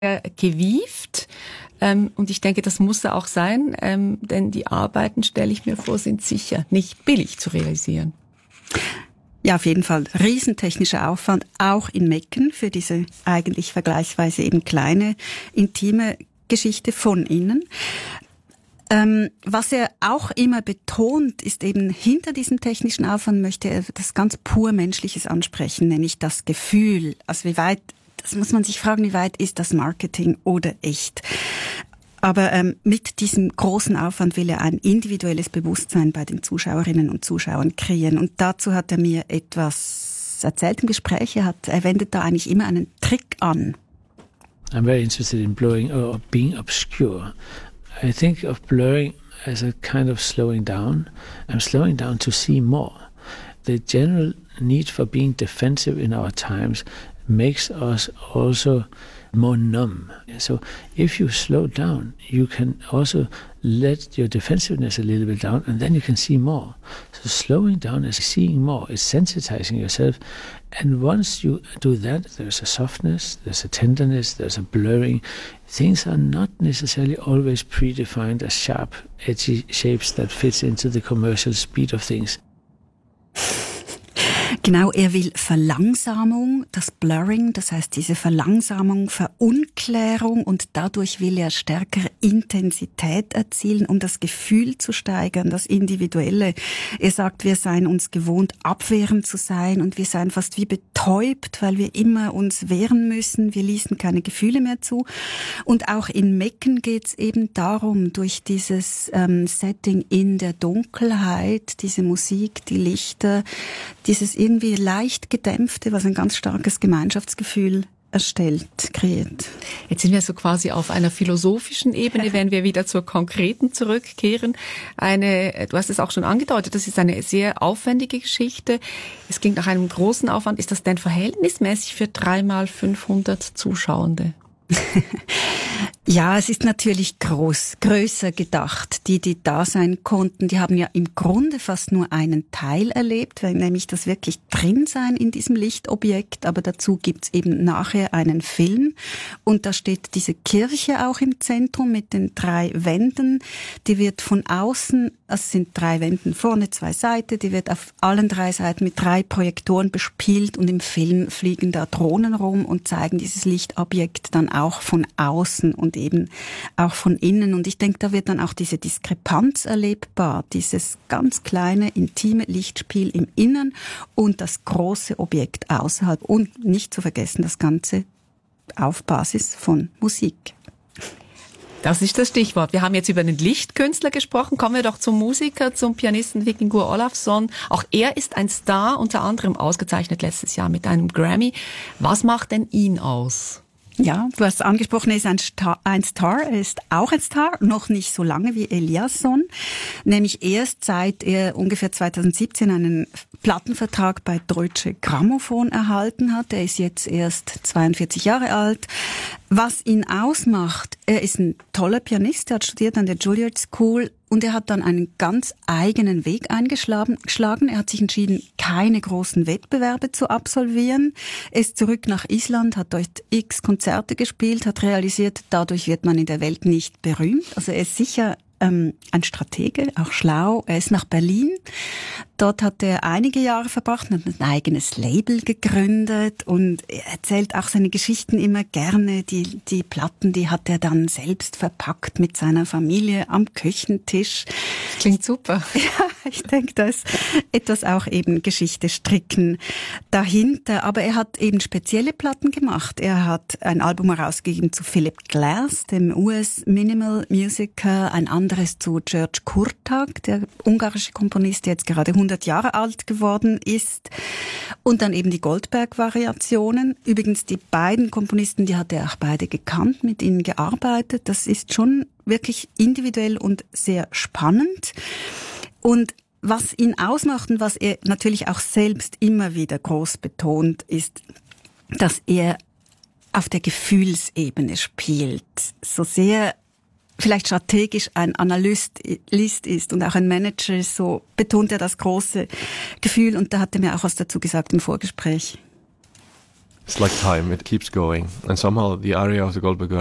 gewieft. Und ich denke, das muss er auch sein, denn die Arbeiten, stelle ich mir vor, sind sicher nicht billig zu realisieren. Ja, auf jeden Fall riesentechnischer Aufwand, auch in Mecken für diese eigentlich vergleichsweise eben kleine, intime Geschichte von innen. Was er auch immer betont, ist eben, hinter diesem technischen Aufwand möchte er das ganz pur Menschliches ansprechen, nämlich das Gefühl. Also wie weit, das muss man sich fragen, wie weit ist das Marketing oder echt? Aber mit diesem großen Aufwand will er ein individuelles Bewusstsein bei den Zuschauerinnen und Zuschauern kreieren. Und dazu hat er mir etwas erzählt im Gespräch. Er wendet da eigentlich immer einen Trick an. I'm very interested in blurring or being obscure. I think of blurring as a kind of slowing down. I'm slowing down to see more. The general need for being defensive in our times makes us also more numb. So if you slow down, you can also let your defensiveness a little bit down, and then you can see more. So slowing down is seeing more, it's sensitizing yourself. And once you do that, there's a softness, there's a tenderness, there's a blurring. Things are not necessarily always predefined as sharp, edgy shapes that fits into the commercial speed of things. Genau, er will Verlangsamung, das Blurring, das heißt diese Verlangsamung, Verunklärung, und dadurch will er stärkere Intensität erzielen, um das Gefühl zu steigern, das Individuelle. Er sagt, wir seien uns gewohnt, abwehrend zu sein, und wir seien fast wie betäubt, weil wir immer uns wehren müssen. Wir ließen keine Gefühle mehr zu. Und auch in Mecken geht's eben darum, durch dieses Setting in der Dunkelheit, diese Musik, die Lichter, dieses irgendwie leicht gedämpfte, was ein ganz starkes Gemeinschaftsgefühl kreiert. Jetzt sind wir so quasi auf einer philosophischen Ebene, wenn wir wieder zur konkreten zurückkehren. Du hast es auch schon angedeutet, das ist eine sehr aufwendige Geschichte. Es klingt nach einem großen Aufwand. Ist das denn verhältnismäßig für 3x500 Zuschauende? Ja, es ist natürlich größer gedacht. Die da sein konnten, die haben ja im Grunde fast nur einen Teil erlebt, nämlich das wirklich Drinsein in diesem Lichtobjekt. Aber dazu gibt's eben nachher einen Film. Und da steht diese Kirche auch im Zentrum mit den 3 Wänden. Die wird von außen, es sind 3 Wänden vorne, 2 Seiten, die wird auf allen 3 Seiten mit 3 Projektoren bespielt. Und im Film fliegen da Drohnen rum und zeigen dieses Lichtobjekt dann auch von außen und eben auch von innen. Und ich denke, da wird dann auch diese Diskrepanz erlebbar, dieses ganz kleine, intime Lichtspiel im Innern und das große Objekt außerhalb. Und nicht zu vergessen, das Ganze auf Basis von Musik. Das ist das Stichwort. Wir haben jetzt über den Lichtkünstler gesprochen. Kommen wir doch zum Musiker, zum Pianisten Vikingur Olafsson. Auch er ist ein Star, unter anderem ausgezeichnet letztes Jahr mit einem Grammy. Was macht denn ihn aus? Ja, du hast angesprochen, er ist ein Star. Er ist auch ein Star, noch nicht so lange wie Eliasson. Nämlich erst seit er ungefähr 2017 einen Plattenvertrag bei Deutsche Grammophon erhalten hat. Er ist jetzt erst 42 Jahre alt. Was ihn ausmacht, er ist ein toller Pianist, er hat studiert an der Juilliard School und er hat dann einen ganz eigenen Weg eingeschlagen. Er hat sich entschieden, keine großen Wettbewerbe zu absolvieren. Er ist zurück nach Island, hat dort x Konzerte gespielt, hat realisiert, dadurch wird man in der Welt nicht berühmt. Also er ist sicher ein Stratege, auch schlau. Er ist nach Berlin. Dort hat er einige Jahre verbracht und hat ein eigenes Label gegründet und er erzählt auch seine Geschichten immer gerne. Die Platten, die hat er dann selbst verpackt mit seiner Familie am Küchentisch. Das klingt super. Ja, ich denke, da ist etwas auch eben Geschichte stricken dahinter. Aber er hat eben spezielle Platten gemacht. Er hat ein Album herausgegeben zu Philip Glass, dem US-Minimal Musiker, ein anderes zu György Kurtág, der ungarische Komponist, der jetzt gerade 100 Jahre alt geworden ist. Und dann eben die Goldberg-Variationen. Übrigens, die beiden Komponisten, die hat er auch beide gekannt, mit ihnen gearbeitet. Das ist schon wirklich individuell und sehr spannend. Und was ihn ausmacht und was er natürlich auch selbst immer wieder groß betont, ist, dass er auf der Gefühlsebene spielt. So sehr vielleicht strategisch ein Analyst ist und auch ein Manager, so betont er das große Gefühl. Und da hat er mir auch was dazu gesagt im Vorgespräch. It's like time, it keeps going. And somehow the aria of the Goldberg